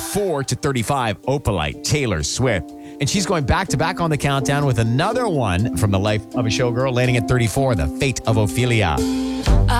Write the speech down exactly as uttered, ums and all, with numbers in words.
thirty-four to thirty-five, Opalite, Taylor Swift. And she's going back to back on the countdown with another one from the life of a showgirl, landing at thirty-four, The Fate of Ophelia.